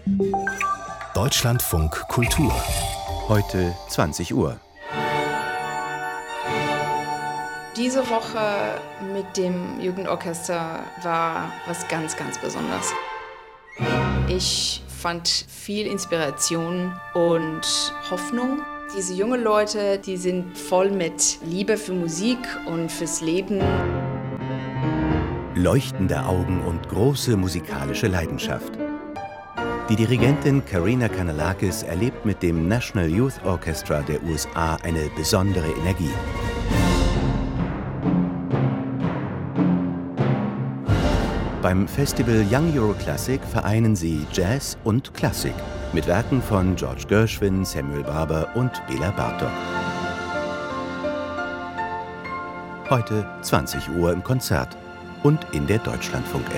Deutschlandfunk Kultur. Heute 20 Uhr. Diese Woche mit dem Jugendorchester war was ganz, ganz Besonderes. Ich fand viel Inspiration und Hoffnung. Diese jungen Leute, die sind voll mit Liebe für Musik und fürs Leben. Leuchtende Augen und große musikalische Leidenschaft. Die Dirigentin Karina Kanellakis erlebt mit dem National Youth Orchestra der USA eine besondere Energie. Beim Festival Young Euro Classic vereinen sie Jazz und Klassik mit Werken von George Gershwin, Samuel Barber und Bela Bartok. Heute 20 Uhr im Konzert und in der Deutschlandfunk-App.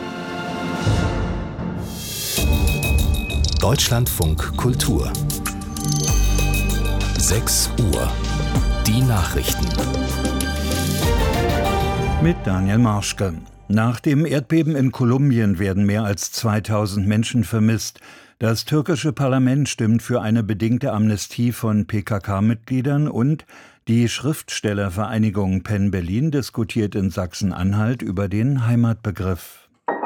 Deutschlandfunk Kultur. 6 Uhr. Die Nachrichten. Mit Daniel Marschke. Nach dem Erdbeben in Kolumbien werden mehr als 2000 Menschen vermisst. Das türkische Parlament stimmt für eine bedingte Amnestie von PKK-Mitgliedern und die Schriftstellervereinigung Penn Berlin diskutiert in Sachsen-Anhalt über den Heimatbegriff.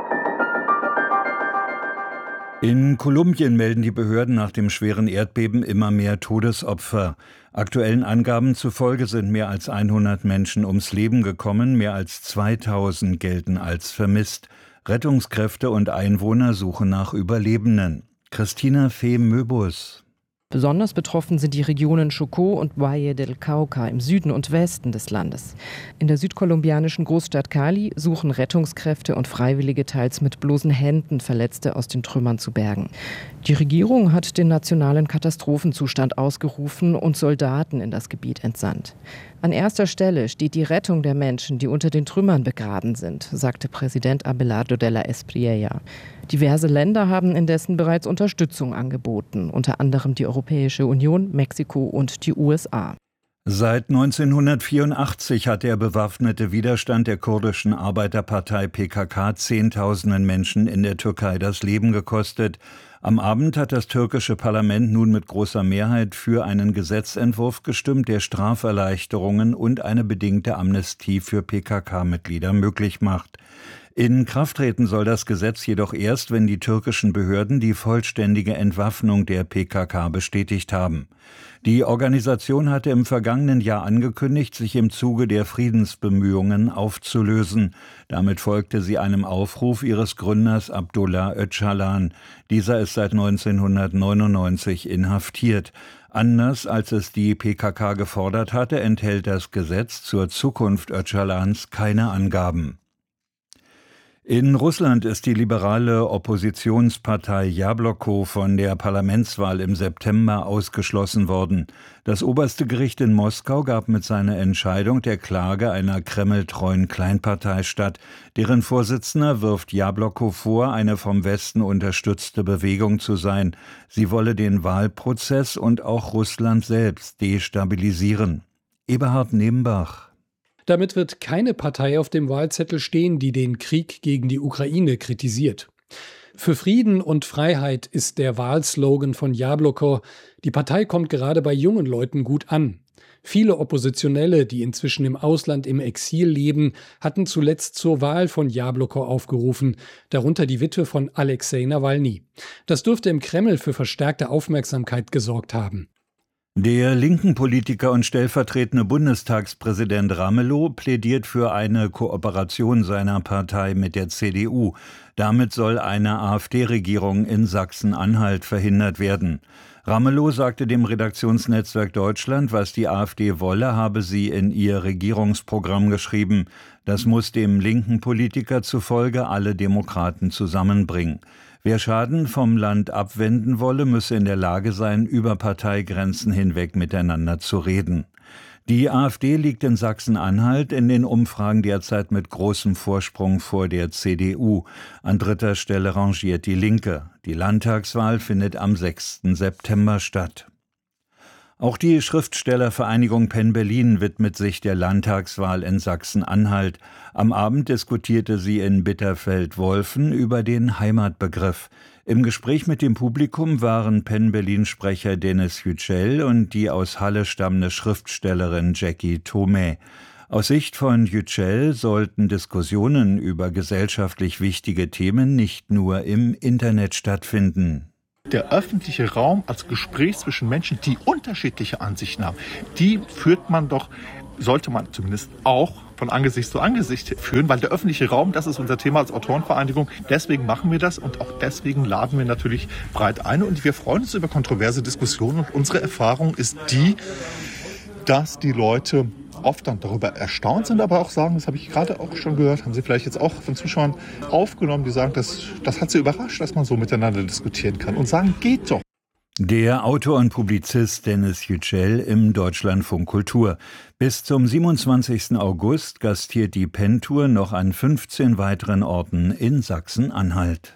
In Kolumbien melden die Behörden nach dem schweren Erdbeben immer mehr Todesopfer. Aktuellen Angaben zufolge sind mehr als 100 Menschen ums Leben gekommen, mehr als 2000 gelten als vermisst. Rettungskräfte und Einwohner suchen nach Überlebenden. Christina Fee-Möbus. Besonders betroffen sind die Regionen Chocó und Valle del Cauca im Süden und Westen des Landes. In der südkolumbianischen Großstadt Cali suchen Rettungskräfte und Freiwillige teils mit bloßen Händen Verletzte aus den Trümmern zu bergen. Die Regierung hat den nationalen Katastrophenzustand ausgerufen und Soldaten in das Gebiet entsandt. An erster Stelle steht die Rettung der Menschen, die unter den Trümmern begraben sind, sagte Präsident Abelardo de la Espriella. Diverse Länder haben indessen bereits Unterstützung angeboten, unter anderem die Europäische Union, Mexiko und die USA. Seit 1984 hat der bewaffnete Widerstand der kurdischen Arbeiterpartei PKK Zehntausenden Menschen in der Türkei das Leben gekostet. Am Abend hat das türkische Parlament nun mit großer Mehrheit für einen Gesetzentwurf gestimmt, der Straferleichterungen und eine bedingte Amnestie für PKK-Mitglieder möglich macht. In Kraft treten soll das Gesetz jedoch erst, wenn die türkischen Behörden die vollständige Entwaffnung der PKK bestätigt haben. Die Organisation hatte im vergangenen Jahr angekündigt, sich im Zuge der Friedensbemühungen aufzulösen. Damit folgte sie einem Aufruf ihres Gründers Abdullah Öcalan. Dieser ist seit 1999 inhaftiert. Anders als es die PKK gefordert hatte, enthält das Gesetz zur Zukunft Öcalans keine Angaben. In Russland ist die liberale Oppositionspartei Jabloko von der Parlamentswahl im September ausgeschlossen worden. Das oberste Gericht in Moskau gab mit seiner Entscheidung der Klage einer kremltreuen Kleinpartei statt. Deren Vorsitzender wirft Jabloko vor, eine vom Westen unterstützte Bewegung zu sein. Sie wolle den Wahlprozess und auch Russland selbst destabilisieren. Eberhard Nembach. Damit wird keine Partei auf dem Wahlzettel stehen, die den Krieg gegen die Ukraine kritisiert. Für Frieden und Freiheit ist der Wahlslogan von Jabloko. Die Partei kommt gerade bei jungen Leuten gut an. Viele Oppositionelle, die inzwischen im Ausland im Exil leben, hatten zuletzt zur Wahl von Jabloko aufgerufen, darunter die Witwe von Alexei Nawalny. Das dürfte im Kreml für verstärkte Aufmerksamkeit gesorgt haben. Der linken Politiker und stellvertretende Bundestagspräsident Ramelow plädiert für eine Kooperation seiner Partei mit der CDU. Damit soll eine AfD-Regierung in Sachsen-Anhalt verhindert werden. Ramelow sagte dem Redaktionsnetzwerk Deutschland, was die AfD wolle, habe sie in ihr Regierungsprogramm geschrieben. Das muss dem linken Politiker zufolge alle Demokraten zusammenbringen. Wer Schaden vom Land abwenden wolle, müsse in der Lage sein, über Parteigrenzen hinweg miteinander zu reden. Die AfD liegt in Sachsen-Anhalt in den Umfragen derzeit mit großem Vorsprung vor der CDU. An dritter Stelle rangiert die Linke. Die Landtagswahl findet am 6. September statt. Auch die Schriftstellervereinigung Penn Berlin widmet sich der Landtagswahl in Sachsen-Anhalt. Am Abend diskutierte sie in Bitterfeld-Wolfen über den Heimatbegriff. Im Gespräch mit dem Publikum waren Penn Berlin-Sprecher Dennis Yücel und die aus Halle stammende Schriftstellerin Jackie Thomé. Aus Sicht von Yücel sollten Diskussionen über gesellschaftlich wichtige Themen nicht nur im Internet stattfinden. Der öffentliche Raum als Gespräch zwischen Menschen, die unterschiedliche Ansichten haben, die sollte man zumindest auch von Angesicht zu Angesicht führen, weil der öffentliche Raum, das ist unser Thema als Autorenvereinigung, deswegen machen wir das und auch deswegen laden wir natürlich breit ein und wir freuen uns über kontroverse Diskussionen und unsere Erfahrung ist die, dass die Leute oft dann darüber erstaunt sind, aber auch sagen, das habe ich gerade auch schon gehört, haben Sie vielleicht jetzt auch von Zuschauern aufgenommen, die sagen, das hat sie überrascht, dass man so miteinander diskutieren kann und sagen, geht doch. Der Autor und Publizist Dennis Yücel im Deutschlandfunk Kultur. Bis zum 27. August gastiert die Penn-Tour noch an 15 weiteren Orten in Sachsen-Anhalt.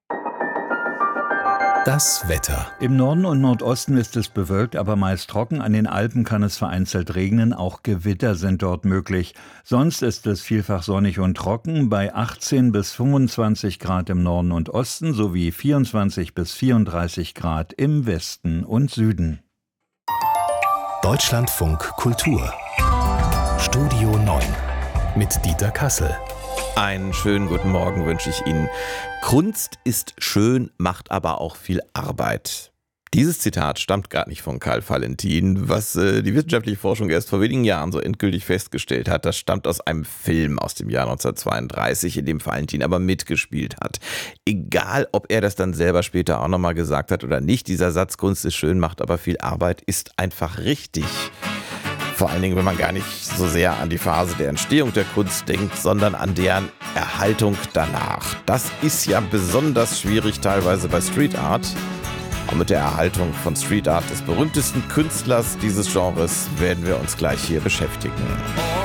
Das Wetter. Im Norden und Nordosten ist es bewölkt, aber meist trocken. An den Alpen kann es vereinzelt regnen. Auch Gewitter sind dort möglich. Sonst ist es vielfach sonnig und trocken bei 18 bis 25 Grad im Norden und Osten sowie 24 bis 34 Grad im Westen und Süden. Deutschlandfunk Kultur. Studio 9 mit Dieter Kassel. Einen schönen guten Morgen wünsche ich Ihnen. Kunst ist schön, macht aber auch viel Arbeit. Dieses Zitat stammt gar nicht von Karl Valentin, was die wissenschaftliche Forschung erst vor wenigen Jahren so endgültig festgestellt hat. Das stammt aus einem Film aus dem Jahr 1932, in dem Valentin aber mitgespielt hat. Egal, ob er das dann selber später auch nochmal gesagt hat oder nicht, dieser Satz, Kunst ist schön, macht aber viel Arbeit, ist einfach richtig. Vor allen Dingen, wenn man gar nicht so sehr an die Phase der Entstehung der Kunst denkt, sondern an deren Erhaltung danach. Das ist ja besonders schwierig teilweise bei Street Art. Und mit der Erhaltung von Street Art des berühmtesten Künstlers dieses Genres werden wir uns gleich hier beschäftigen.